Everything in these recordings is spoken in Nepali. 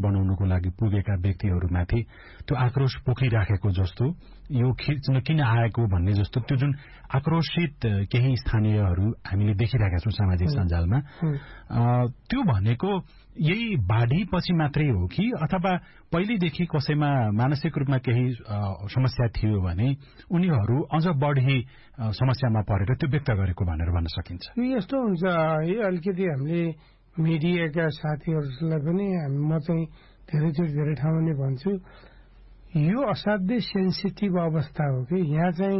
बनाउनुको लागि पुगेका व्यक्तिहरूमाथि त्यो आक्रोश पोखिराखेको जस्तो यो खिच्न किन आएको भन्ने जस्तो त्यो जुन आक्रोशित केही स्थानीयहरू हामीले देखिरहेका छौं सामाजिक सञ्जालमा त्यो भनेको यही बाढी पछि मात्रै हो कि अथवा पहिलेदेखि कसैमा मानसिक रूपमा केही समस्या थियो भने उनीहरू अझ बढी समस्यामा परेर त्यो व्यक्त गरेको भनेर भन्न सकिन्छ? यस्तो हुन्छ है, अलिकति हामीले मिडियाका साथीहरूलाई पनि म चाहिँ धेरै ठाउँमा नै भन्छु, यो असाध्यै सेन्सिटिभ अवस्था हो कि यहाँ चाहिँ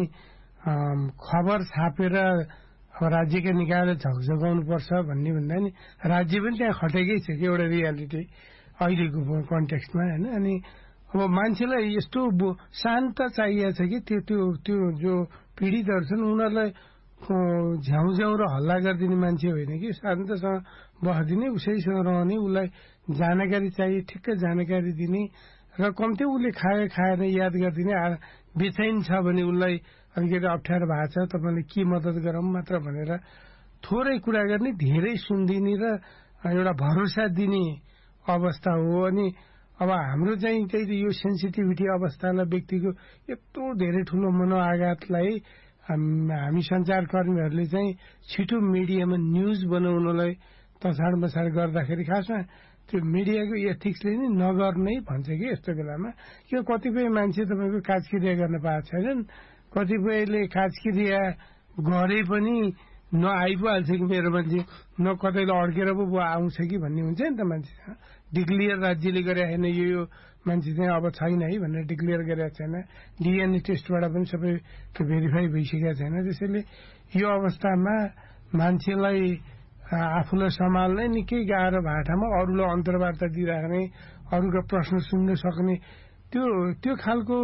खबर छापेर राज्यका निकायले झकझगाउनु पर्छ भन्ने भन्दा नि राज्य पनि त्यहाँ खटेकै छ कि एउटा रियालिटी अहिलेको कन्टेक्स्टमा हैन। अनि अब मान्छेलाई यस्तो शान्त चाहिएको छ कि त्यो जो पीडितहरू छन् उनीहरूलाई झ्याउझ्याउ र हल्ला गरिदिने मान्छे होइन कि शान्तसँग बस्दिने, उसैसँग रहने, उसलाई जानकारी चाहिए ठिक्क जानकारी दिने र कम्ती उसले खाएर याद गरिदिने। बेचैन छ भने उसलाई अलिकति अप्ठ्यारो भएको छ, तपाईँले के मद्दत गरौँ मात्र भनेर थोरै कुरा गर्ने, धेरै सुनिदिने र एउटा भरोसा दिने अवस्था हो। अनि अब हाम्रो चाहिँ त्यही यो सेन्सिटिभिटी अवस्थालाई व्यक्तिको यत्रो धेरै ठुलो मनोआघातलाई हामी सञ्चारकर्मीहरूले चाहिँ छिटो मिडियामा न्यूज बनाउनलाई तछाड मछाड गर्दाखेरि खासमा त्यो मिडियाको एथिक्सले नि नगर्नै भन्छ कि यस्तो बेलामा। कि कतिपय मान्छे तपाईँको काजक्रिया गर्न पाएको छैनन्, कतिपयले काजक्रिया गरे पनि नआइपुहाल्छ कि मेरो मान्छे न कतैले अड्केर पो आउँछ कि भन्ने हुन्छ नि त। मान्छे डिक्लियर राज्यले गरे होइन यो मान्छे चाहिँ अब छैन है भनेर डिक्लियर गरेको छैन, डिएनए टेस्टबाट पनि सबै भेरिफाई भइसकेको छैन। त्यसैले यो अवस्थामा मान्छेलाई आफूलाई सम्हाल्नै निकै गाह्रो भएको ठाउँमा अरूलाई अन्तर्वार्ता दिइराख्ने, अरूका प्रश्न सुन्न सक्ने त्यो खालको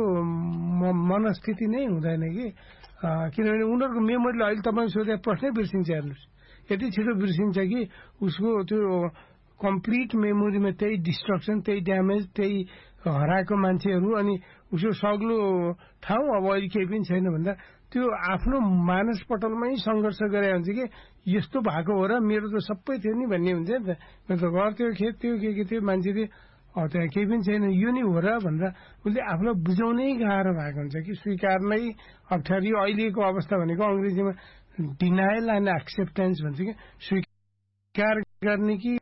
मनस्थिति नै हुँदैन कि। किनभने उनीहरूको मेमोरीले अहिले तपाईँ सोधे प्रश्नै बिर्सिन्छ। हेर्नुहोस्, यति छिटो बिर्सिन्छ कि उसको त्यो कम्प्लिट मेमोरीमा त्यही डिस्ट्रक्सन, त्यही ड्यामेज, त्यही हराएको मान्छेहरू अनि उसको सग्लो ठाउँ अब अहिले केही पनि छैन भन्दा त्यो आफ्नो मानसपटलमै सङ्घर्ष गरे हुन्छ कि यस्तो भएको हो र मेरो त सबै थियो नि भन्ने हुन्छ नि त। मेरो त घर थियो, खेत थियो, के थियो, मान्छे थियो, त्यहाँ केही पनि छैन, यो नि हो र भनेर उसले आफूलाई बुझाउनै गाह्रो भएको हुन्छ कि स्वीकार्नै अप्ठ्यारो। यो अहिलेको अवस्था भनेको अङ्ग्रेजीमा डिनायल एन्ड एक्सेप्टेन्स भन्छ कि स्वीकार गर्ने कि